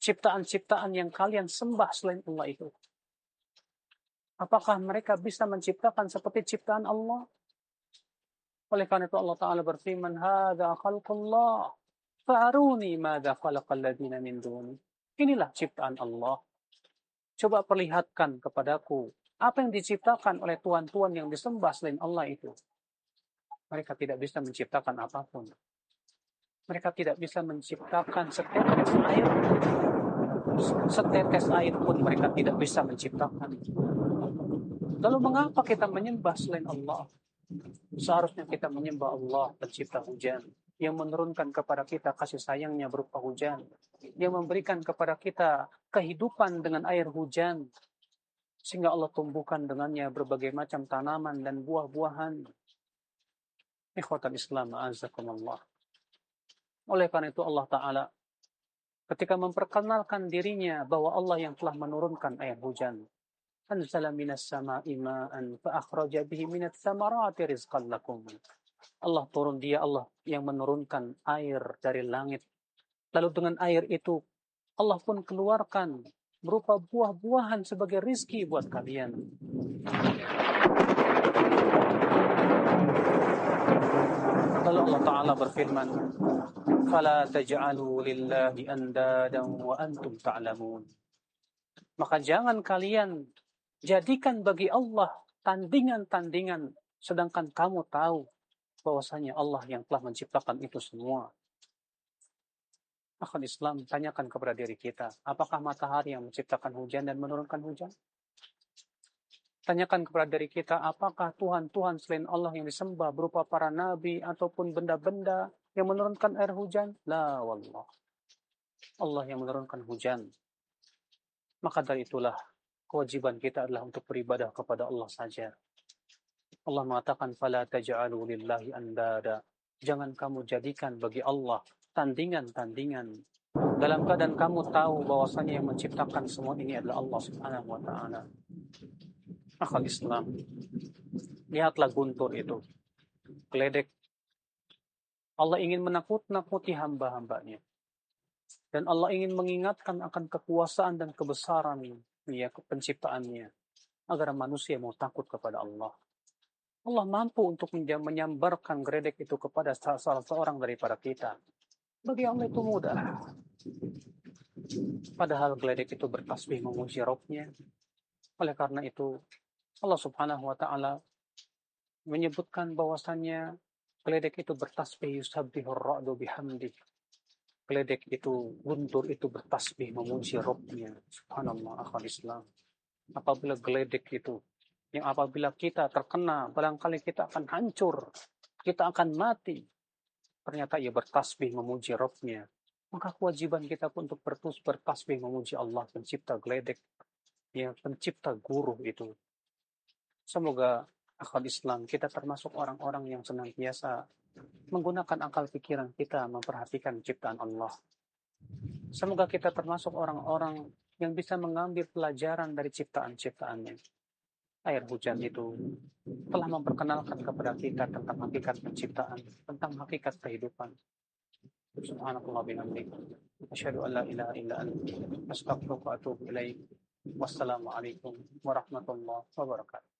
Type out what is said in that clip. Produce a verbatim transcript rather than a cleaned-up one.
ciptaan-ciptaan yang kalian sembah selain Allah itu? Apakah mereka bisa menciptakan seperti ciptaan Allah? Oleh karena itu Allah Ta'ala berfirman, "Hadza khalqullah, fa'aruni madza khalaqal ladzina min duni." Inilah ciptaan Allah. Coba perlihatkan kepadaku apa yang diciptakan oleh tuhan-tuhan yang disembah selain Allah itu. Mereka tidak bisa menciptakan apapun. Mereka tidak bisa menciptakan setetes air. Setetes air pun mereka tidak bisa menciptakan. Lalu mengapa kita menyembah selain Allah? Seharusnya kita menyembah Allah, pencipta hujan, yang menurunkan kepada kita kasih sayangnya berupa hujan, yang memberikan kepada kita kehidupan dengan air hujan, sehingga Allah tumbuhkan dengannya berbagai macam tanaman dan buah-buahan. Ikhwatal Islam, a'azakumullah. Oleh karena itu Allah Ta'ala ketika memperkenalkan dirinya bahwa Allah yang telah menurunkan air hujan, anzala minas sama'i ma'an fa akhraja bihi minats tsamarati rizqan lakum. Allah turun, dia Allah yang menurunkan air dari langit. Lalu dengan air itu Allah pun keluarkan berupa buah-buahan sebagai rizki buat kalian. Lalu Allah Ta'ala berfirman, "Fala taj'alu lillahi andadan wa antum ta'lamun." Maka jangan kalian jadikan bagi Allah tandingan-tandingan, sedangkan kamu tahu bahwasanya Allah yang telah menciptakan itu semua. Akhul Islam, tanyakan kepada diri kita, apakah matahari yang menciptakan hujan dan menurunkan hujan? Tanyakan kepada diri kita, apakah Tuhan-Tuhan selain Allah yang disembah berupa para nabi ataupun benda-benda yang menurunkan air hujan? La wallah. Allah yang menurunkan hujan. Maka dari itulah kewajiban kita adalah untuk beribadah kepada Allah saja. Allah mengatakan, "Fala taj'alu lillahi andada." Jangan kamu jadikan bagi Allah tandingan-tandingan. Dalam keadaan kamu tahu bahwasanya yang menciptakan semua ini adalah Allah Subhanahu wa Ta'ala. Akhul Islam, lihatlah guntur itu, geledek. Allah ingin menakut-nakuti hamba-hambanya. Dan Allah ingin mengingatkan akan kekuasaan dan kebesaran ya, penciptaannya, agar manusia mau takut kepada Allah. Allah mampu untuk menyambarkan geledek itu kepada salah seorang daripada kita. Bagi Allah itu mudah. Padahal geledek itu bertasbih memuji Rabb-nya. Oleh karena itu Allah Subhanahu wa Ta'ala menyebutkan bahwasannya geledek itu bertasbih, yusabbihur ra'du bihamdih. Geledek itu, guntur itu bertasbih memuji Rabb-nya. Subhanallah, akhwat Islam. Apabila geledek itu, yang apabila kita terkena, barangkali kita akan hancur, kita akan mati. Ternyata ia bertasbih memuji Rabb-nya. Maka kewajiban kita pun untuk bertus bertasbih memuji Allah, pencipta geledek, yang pencipta guru itu. Semoga akal Islam kita termasuk orang-orang yang senantiasa menggunakan akal pikiran kita memperhatikan ciptaan Allah. Semoga kita termasuk orang-orang yang bisa mengambil pelajaran dari ciptaan-ciptaannya. Air hujan itu telah memperkenalkan kepada kita tentang hakikat penciptaan, tentang hakikat kehidupan. Subhanallah bihamdik. Asyhadu an la ilaha illa anta, astaghfiruka wa atubu ilaik. Wassalamualaikum warahmatullahi wabarakatuh.